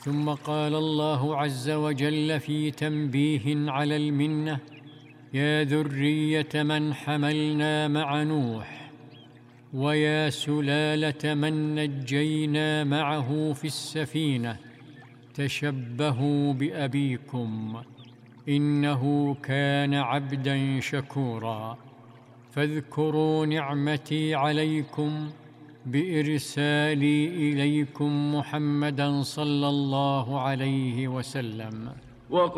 ثم قال الله عز وجل في تنبيه على المنة: يا ذرية من حملنا مع نوح، ويا سلالة من نجينا معه في السفينة، تشبهوا بأبيكم إنه كان عبدا شكورا. فاذكروا نعمتي عليكم بإرسالي إليكم محمدا صلى الله عليه وسلم.